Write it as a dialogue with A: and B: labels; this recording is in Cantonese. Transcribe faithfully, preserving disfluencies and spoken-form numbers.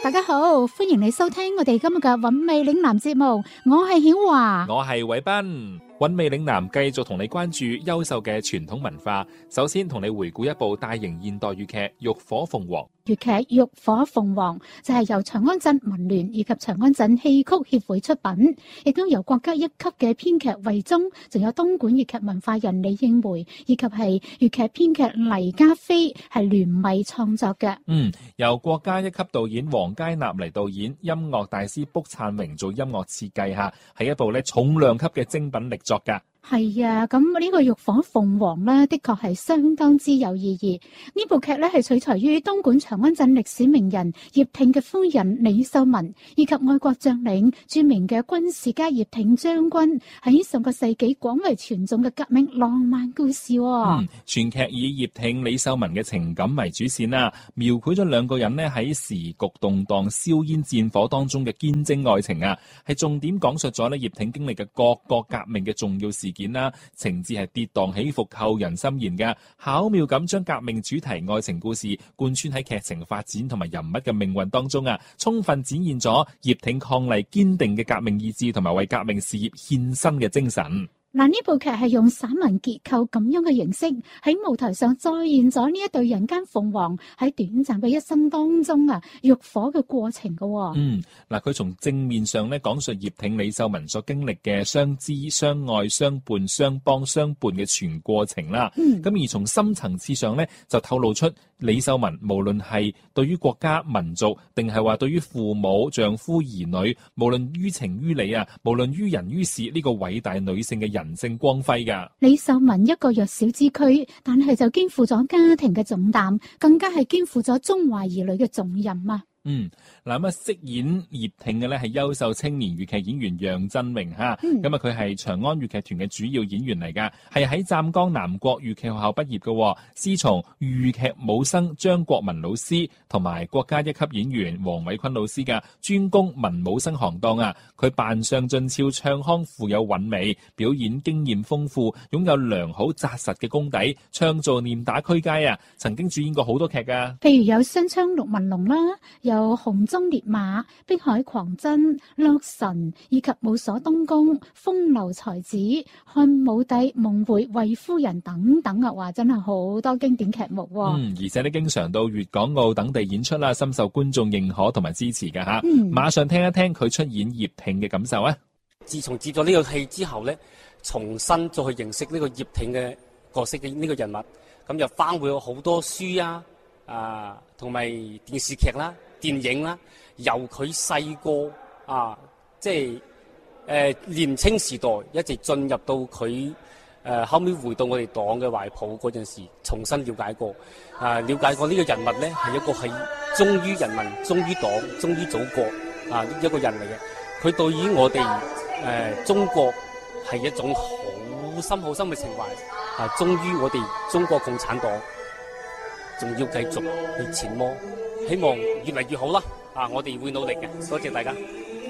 A: 大家好，歡迎你收聽我哋今日嘅韻味嶺南節目，我係曉華，
B: 我係偉斌。韻味嶺南繼續同你關注優秀嘅傳統文化。首先同你回顧一部大型現代粵劇《浴火鳳凰》。
A: 粵劇《浴火鳳凰》就係由長安鎮文聯以及長安鎮戲曲協會出品，亦都由國家一級嘅編劇魏忠，仲有東莞粵劇文化人李應梅以及係粵劇編劇黎家飛係聯袂創作嘅。
B: 嗯，由國家一級導演黃佳納嚟導演，音樂大師卜燦榮做音樂設計下，係一部咧重量級嘅精品力作噶。
A: 係啊，咁呢個浴火鳳凰呢，的確係相當之有意義。呢部劇呢係取材於東莞長安鎮歷史名人葉挺嘅夫人李秀文，以及愛國將領著名嘅軍事家葉挺將軍喺上個世紀廣為傳頌嘅革命浪漫故事，哦。
B: 嗯，全劇以葉挺、李秀文嘅情感為主線啦，描繪咗兩個人呢喺時局動盪、硝煙戰火當中嘅堅貞愛情啊，係重點講述咗呢葉挺經歷嘅各個革命嘅重要事件啦，情節係跌宕起伏、扣人心弦嘅，巧妙咁將革命主題愛情故事貫穿喺劇情發展同埋人物嘅命運當中啊，充分展現咗葉挺抗麗堅定嘅革命意志同埋為革命事業獻身嘅精神。
A: 嗱，呢部劇係用散文結構咁樣嘅形式喺舞台上再現咗呢一對人間鳳凰喺短暫嘅一生當中啊浴火嘅過程嘅，哦。
B: 嗯，嗱，佢從正面上咧講述葉挺、李秀文所經歷嘅相知、相愛、相伴、相幫、相伴嘅全過程啦。嗯，咁而從深層次上咧就透露出李秀文無論係對於國家民族，定係話對於父母、丈夫、兒女，無論於情於理啊，無論於人於事，呢、這個偉大女性嘅人性光輝噶。
A: 李秀文一個弱小之軀，但係就肩負咗家庭嘅重擔，更加係肩負咗中華兒女嘅重任啊！
B: 嗯，嗱咁啊，飾演葉挺嘅咧係優秀青年粵劇演員楊振榮吓，咁啊佢係長安粵劇團嘅主要演員嚟噶，係喺湛江南國粵劇學校畢業嘅，師從豫劇武生張國民老師同埋國家一級演員黃偉坤老師嘅，專攻文武生行當啊。佢扮相俊俏，唱腔富有韻味，表演經驗豐富，擁有良好紮實嘅功底，唱做念打俱佳啊！曾經主演過好多劇噶，
A: 譬如有雙槍陸文龍啦，有有紅中烈馬、碧海狂真、洛神以及武鎖東宮、風流才子、漢武帝、夢回、衛夫人等等啊！話真係好多經典劇目，哦。
B: 嗯，而且咧經常到粵港澳等地演出啦，深受觀眾認可同埋支持嘅吓。嗯，馬上聽一聽佢出演葉挺嘅感受啊！
C: 自從接咗呢個戲之後咧，重新再去認識呢個葉挺嘅角色嘅呢個人物，咁就翻會有好多書啊，啊，同埋電視劇啦。電影啦，由佢細個啊，即係誒、呃、年青時代，一直進入到佢誒、呃、後尾回到我哋黨嘅懷抱嗰陣時，重新了解過啊，了解過呢個人物咧係一個係忠於人民、忠於黨、忠於祖國啊一個人嚟嘅。佢對於我哋誒、呃、中國係一種好深好深嘅情懷啊，忠於我哋中國共產黨，仲要繼續去前摩。希望越嚟越好啦！啊，我哋會努力嘅，多謝大家。